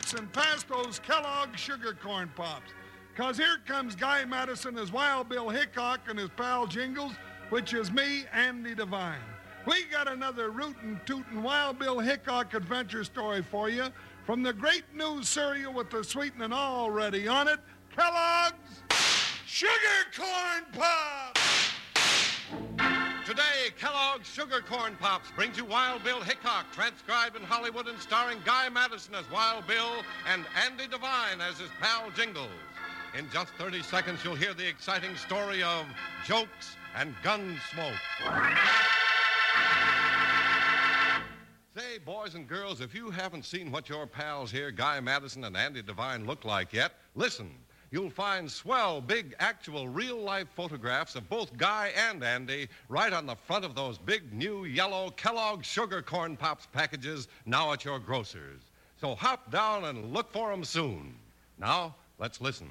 folks, and pass those Kellogg's Sugar Corn Pops. 'Cause here comes Guy Madison as Wild Bill Hickok and his pal Jingles, which is me, Andy Devine. We got another rootin' tootin' Wild Bill Hickok adventure story for you from the great new cereal with the sweetening already on it, Kellogg's Sugar Corn Pops! Today, Kellogg's Sugar Corn Pops brings you Wild Bill Hickok, transcribed in Hollywood and starring Guy Madison as Wild Bill and Andy Devine as his pal Jingles. In just 30 seconds, you'll hear the exciting story of Jokes and Gunsmoke. Say, boys and girls, if you haven't seen what your pals here, Guy Madison and Andy Devine, look like yet, listen. You'll find swell, big, actual, real-life photographs of both Guy and Andy right on the front of those big, new, yellow Kellogg's Sugar Corn Pops packages now at your grocer's. So hop down and look for them soon. Now, let's listen.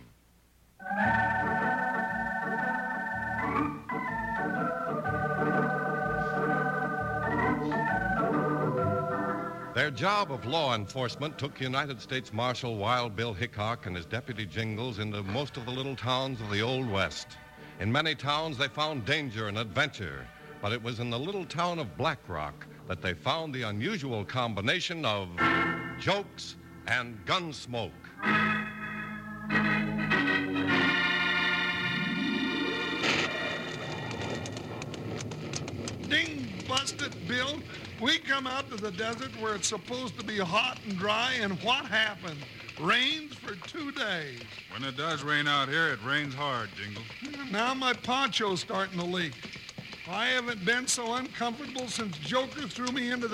Their job of law enforcement took United States Marshal Wild Bill Hickok and his deputy Jingles into most of the little towns of the Old West. In many towns, they found danger and adventure, but it was in the little town of Black Rock that they found the unusual combination of jokes and gunsmoke. Ding, busted, Bill. We come out to the desert where it's supposed to be hot and dry, and what happened? Rains for 2 days. When it does rain out here, it rains hard, Jingle. Now my poncho's starting to leak. I haven't been so uncomfortable since Joker threw me into the